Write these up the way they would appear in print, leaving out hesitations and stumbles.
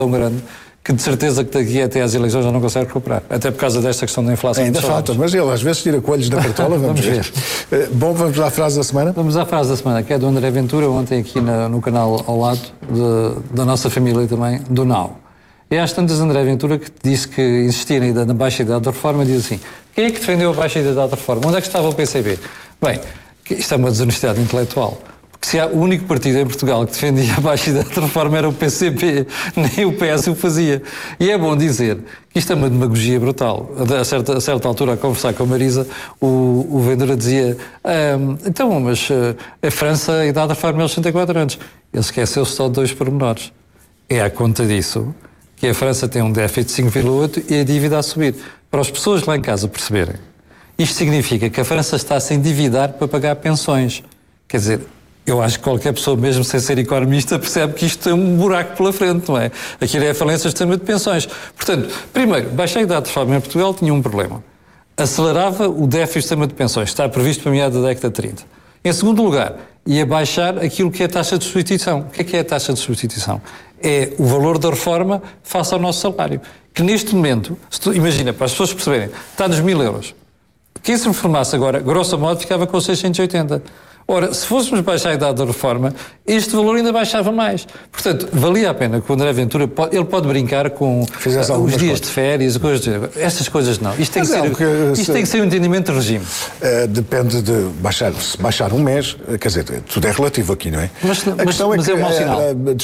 tão grande que de certeza que daqui até às eleições já não consegue recuperar. Até por causa desta questão da inflação. Ainda falta, mas ele às vezes tira coelhos da cartola, vamos ver. Bom, vamos à frase da semana? Vamos à frase da semana, que é do André Ventura, ontem aqui no canal ao lado da nossa família também, do Now. E às tantas André Ventura que disse que insistia na baixa idade da reforma, diz assim, quem é que defendeu a baixa idade da reforma? Onde é que estava o PCB? Bem, isto é uma desonestidade intelectual. Se há o único partido em Portugal que defendia a baixa idade da reforma era o PCP, nem o PS o fazia. E é bom dizer que isto é uma demagogia brutal. A certa altura, a conversar com a Marisa, o Ventura dizia então, mas a França, a idade da reforma é aos 64 anos. Ele esqueceu-se só de 2 pormenores. É à conta disso que a França tem um déficit de 5,8 e a dívida a subir. Para as pessoas lá em casa perceberem, isto significa que a França está a se endividar para pagar pensões. Quer dizer, eu acho que qualquer pessoa, mesmo sem ser economista, percebe que isto tem um buraco pela frente, não é? Aquilo é a falência do sistema de pensões. Portanto, primeiro, baixa a idade de reforma em Portugal tinha um problema. Acelerava o déficit do sistema de pensões, está previsto para meados da década de 30. Em segundo lugar, ia baixar aquilo que é a taxa de substituição. O que é a taxa de substituição? É o valor da reforma face ao nosso salário. Que neste momento, imagina, para as pessoas perceberem, está nos 1.000 euros. Quem se reformasse agora, grosso modo, ficava com 680. Ora, se fôssemos baixar a idade da reforma, este valor ainda baixava mais. Portanto, valia a pena que o André Ventura, ele pode brincar com os dias de férias, essas coisas não. Isto tem que ser um entendimento de regime. Depende de baixar um mês, quer dizer, tudo é relativo aqui, não é? Mas é um mau sinal.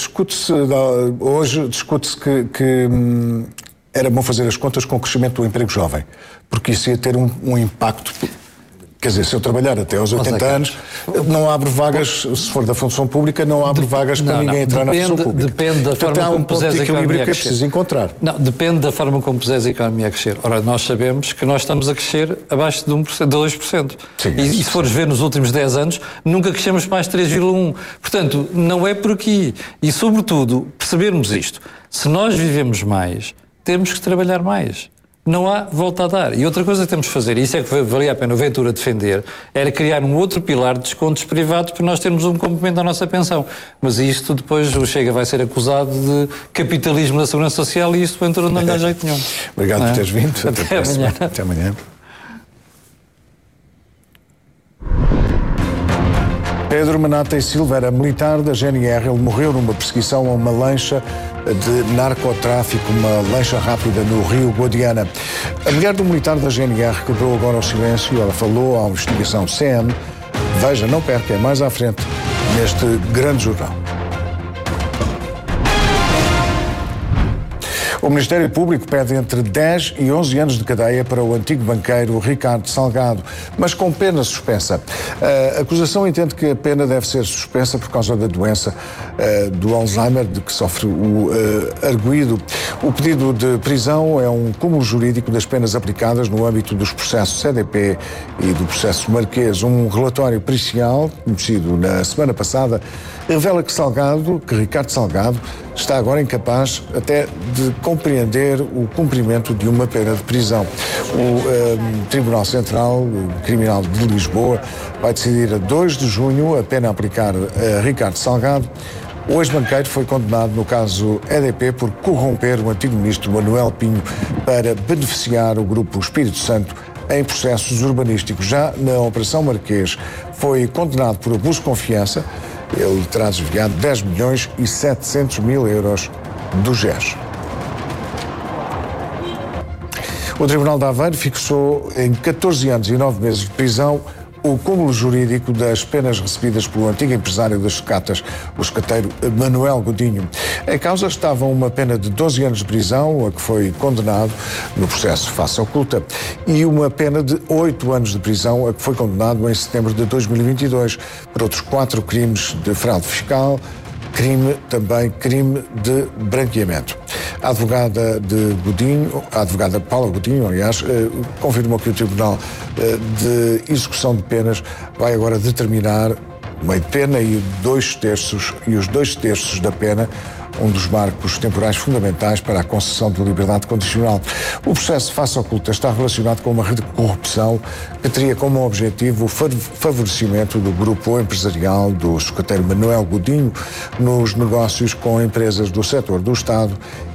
Hoje discute-se que era bom fazer as contas com o crescimento do emprego jovem, porque isso ia ter um impacto. Quer dizer, se eu trabalhar até aos 80 anos, não abre vagas, se for da função pública, não abre vagas para ninguém entrar na função pública. Depende da forma como puseres a economia a crescer. Que é preciso encontrar. Não, depende da forma como puseres a economia a crescer. Ora, nós sabemos que nós estamos a crescer abaixo de 1%, de 2%. Sim, e se fores ver nos últimos 10 anos, nunca crescemos mais 3,1%. Portanto, não é por aqui. E, sobretudo, percebermos isto. Se nós vivemos mais, temos que trabalhar mais. Não há volta a dar. E outra coisa que temos de fazer, e isso é que valia a pena o Ventura defender, era criar um outro pilar de descontos privados para nós termos um complemento à nossa pensão. Mas isto depois o Chega vai ser acusado de capitalismo da Segurança Social e isto o Ventura não lhe dá jeito nenhum. Obrigado por teres vindo. Até amanhã. Até amanhã. Pedro Manata e Silva era militar da GNR. Ele morreu numa perseguição a uma lancha de narcotráfico, uma lancha rápida no Rio Guadiana. A mulher do militar da GNR quebrou agora o silêncio. Ela falou à investigação CM. Veja, não perca, é mais à frente neste grande jornal. O Ministério Público pede entre 10 e 11 anos de cadeia para o antigo banqueiro Ricardo Salgado, mas com pena suspensa. A acusação entende que a pena deve ser suspensa por causa da doença do Alzheimer, de que sofre o arguido. O pedido de prisão é um cúmulo jurídico das penas aplicadas no âmbito dos processos CDP e do processo Marquês. Um relatório pericial, conhecido na semana passada, revela que Ricardo Salgado está agora incapaz até de compreender o cumprimento de uma pena de prisão. O Tribunal Central Criminal de Lisboa vai decidir a 2 de junho a pena a aplicar a Ricardo Salgado. O ex-banqueiro foi condenado no caso EDP por corromper o antigo ministro Manuel Pinho para beneficiar o Grupo Espírito Santo em processos urbanísticos. Já na Operação Marquês foi condenado por abuso de confiança. Ele terá desviado 10 milhões e 700 mil euros do GES. O Tribunal de Aveiro fixou em 14 anos e 9 meses de prisão o cúmulo jurídico das penas recebidas pelo antigo empresário das sucatas, o sucateiro Manuel Godinho. Em causa estava uma pena de 12 anos de prisão, a que foi condenado no processo Face Oculta, e uma pena de 8 anos de prisão, a que foi condenado em setembro de 2022, por outros 4 crimes de fraude fiscal, crime de branqueamento. A advogada Paula Godinho, aliás, confirmou que o Tribunal de Execução de Penas vai agora determinar meio de pena e os 2/3 da pena, um dos marcos temporais fundamentais para a concessão de liberdade condicional. O processo Face Oculta está relacionado com uma rede de corrupção que teria como objetivo o favorecimento do grupo empresarial do sucateiro Manuel Godinho nos negócios com empresas do setor do Estado